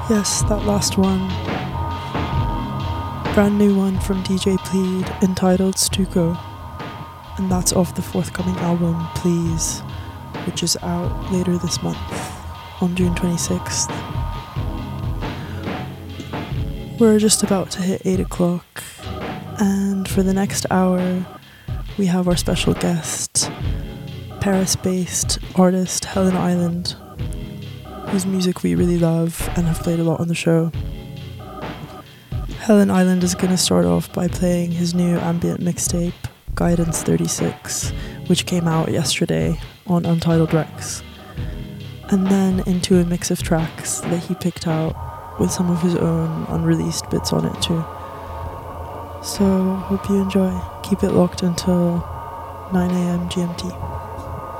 Yes, that last one. Brand new one from DJ Plead entitled Stuco. And that's off the forthcoming album, Please, which is out later this month, on June 26th. We're just about to hit 8 o'clock, and for the next hour, we have our special guest, Paris-based artist Helen Island, whose music we really love and have played a lot on the show. Helen Island is going to start off by playing his new ambient mixtape, Guidance 36, which came out yesterday on Untitled Rex, and then into a mix of tracks that he picked out with some of his own unreleased bits on it too. So, hope you enjoy. Keep it locked until 9 a.m. GMT.